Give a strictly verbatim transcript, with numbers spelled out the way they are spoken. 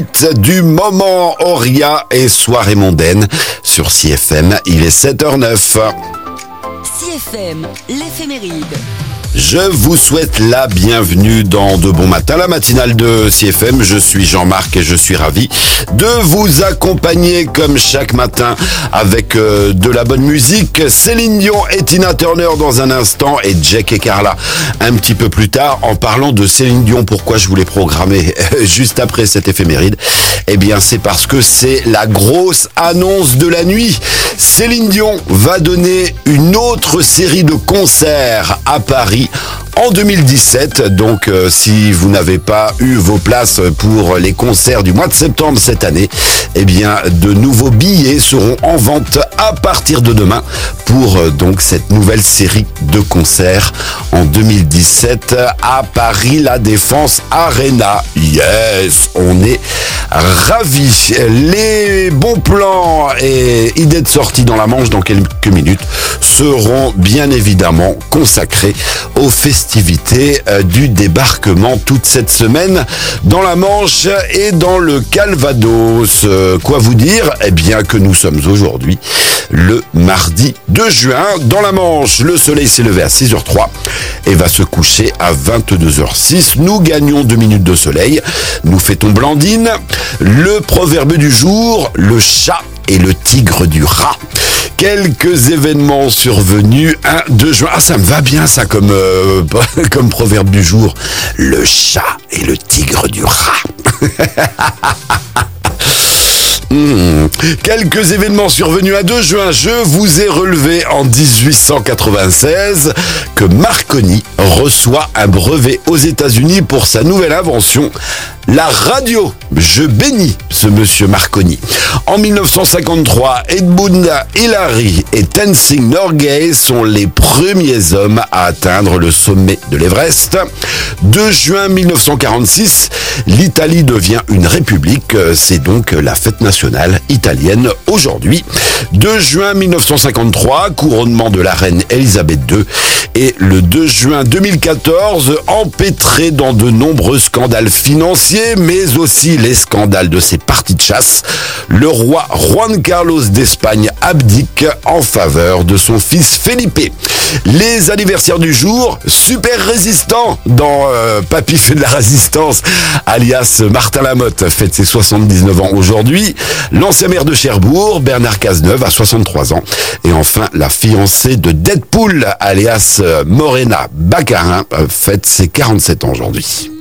Du moment, Auria et Soirée mondaine sur C F M, il est sept heures neuf. C F M, l'éphéméride. Je vous souhaite la bienvenue dans De Bon Matin, la matinale de C F M. Je suis Jean-Marc et je suis ravi de vous accompagner comme chaque matin avec euh, de la bonne musique. Céline Dion et Tina Turner dans un instant et Jack et Carla un petit peu plus tard. En parlant de Céline Dion, pourquoi je voulais programmer juste après cette éphéméride? Eh bien, c'est parce que c'est la grosse annonce de la nuit. Céline Dion va donner une autre série de concerts à Paris en deux mille dix-sept, donc euh, si vous n'avez pas eu vos places pour les concerts du mois de septembre cette année, eh bien de nouveaux billets seront en vente à partir de demain pour euh, donc cette nouvelle série de concerts en deux mille dix-sept à Paris, la Défense Arena. Yes, on est ravis. Les bons plans et idées de sortie dans la Manche dans quelques minutes seront bien évidemment consacrés aux festivités du débarquement toute cette semaine dans la Manche et dans le Calvados. Quoi vous dire? Eh bien que nous sommes aujourd'hui le mardi deux juin. Dans la Manche, le soleil s'est levé à six heures trois et va se coucher à vingt-deux heures six. Nous gagnons deux minutes de soleil. Nous fêtons Blandine. Le proverbe du jour, le chat et le tigre du rat. Quelques événements survenus un deux juin. Ah, ça me va bien ça comme, euh, comme proverbe du jour. Le chat et le tigre du rat. Mmh. Quelques événements survenus à deux juin. Je vous ai relevé en dix-huit cent quatre-vingt-seize que Marconi reçoit un brevet aux États-Unis pour sa nouvelle invention, la radio. Je bénis ce monsieur Marconi. En mille neuf cent cinquante-trois, Edmund Hillary et Tenzing Norgay sont les premiers hommes à atteindre le sommet de l'Everest. deux juin mille neuf cent quarante-six, l'Italie devient une république. C'est donc la fête nationale italienne aujourd'hui. deux juin mille neuf cent cinquante-trois, couronnement de la reine Elisabeth deux. Et le deux juin deux mille quatorze, empêtré dans de nombreux scandales financiers, mais aussi les scandales de ses parties de chasse, le roi Juan Carlos d'Espagne abdique en faveur de son fils Felipe. Les anniversaires du jour, super résistant dans euh, Papy fait de la résistance, alias Martin Lamotte, fête ses soixante-dix-neuf ans aujourd'hui. L'ancien maire de Cherbourg, Bernard Cazeneuve, a soixante-trois ans. Et enfin, la fiancée de Deadpool, alias Morena Baccarin, fête ses quarante-sept ans aujourd'hui.